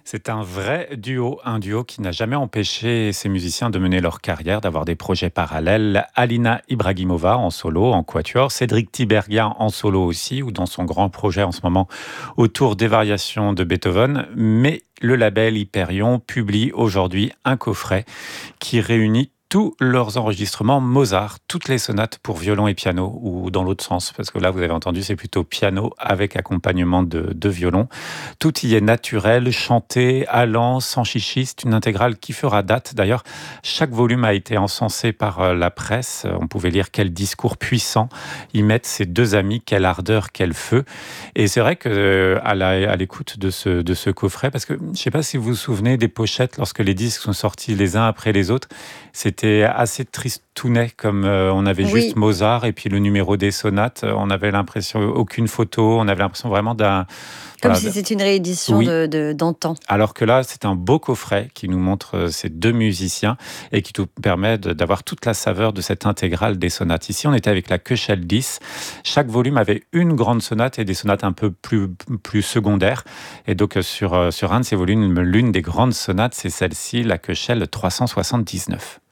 C'est un duo qui n'a jamais empêché ces musiciens de mener leur carrière, d'avoir des projets parallèles. Alina Ibragimova en solo, en quatuor, Cédric Tiberghien en solo aussi, ou dans son grand projet en ce moment autour des variations de Beethoven. Mais le label Hyperion publie aujourd'hui un coffret qui réunit tous leurs enregistrements Mozart, toutes les sonates pour violon et piano, ou dans l'autre sens, parce que là, vous avez entendu, c'est plutôt piano avec accompagnement de violon. Tout y est naturel, chanté, allant, sans chichi. C'est une intégrale qui fera date. D'ailleurs, chaque volume a été encensé par la presse. On pouvait lire quel discours puissant y mettent ces deux amis, quelle ardeur, quel feu. Et c'est vrai que à l'écoute de ce coffret, parce que je ne sais pas si vous vous souvenez des pochettes lorsque les disques sont sortis les uns après les autres, c'était assez tristounet, comme on avait juste Oui, Mozart et puis le numéro des sonates. On avait l'impression, aucune photo, on avait l'impression vraiment d'un... comme Voilà, si c'était une réédition oui, d'antan. alors que là, c'est un beau coffret qui nous montre ces deux musiciens et qui nous permet d'avoir toute la saveur de cette intégrale des sonates. Ici, on était avec la Köchel 10. Chaque volume avait une grande sonate et des sonates un peu plus secondaires. Et donc, sur un de ces volumes, l'une des grandes sonates, c'est celle-ci, la Köchel 379.